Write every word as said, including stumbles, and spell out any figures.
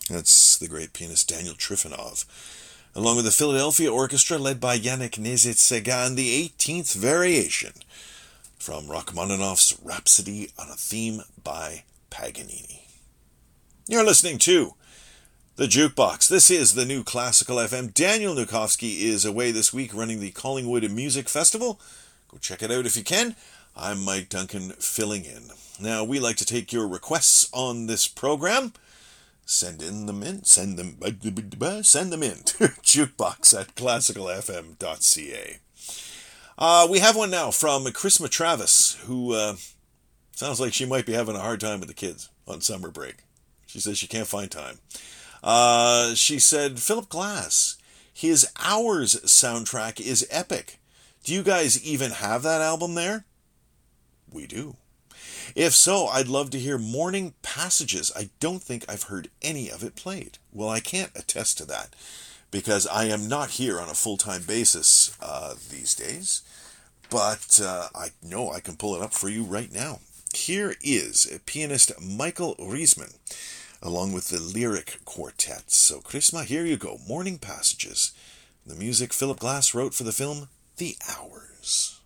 That's the great pianist Daniel Trifonov, along with the Philadelphia Orchestra led by Yannick Nézet-Séguin, the eighteenth variation from Rachmaninoff's Rhapsody on a Theme by Paganini. You're listening to The Jukebox. This is the new Classical F M. Daniel Nukowski is away this week running the Collingwood Music Festival. Go check it out if you can. I'm Mike Duncan filling in. Now, we like to take your requests on this program. Send in them in. Send them, send them in to jukebox at classical f m dot c a. Uh, we have one now from Chris Travis, who uh, sounds like she might be having a hard time with the kids on summer break. She says she can't find time. Uh, she said, Philip Glass, his Hours soundtrack is epic. Do you guys even have that album there? We do. If so, I'd love to hear Morning Passages. I don't think I've heard any of it played. Well, I can't attest to that because I am not here on a full-time basis uh, these days. But uh, I know I can pull it up for you right now. Here is pianist Michael Riesman, along with the Lyric Quartet. So, Chrisma, here you go. Morning Passages. The music Philip Glass wrote for the film The Hours.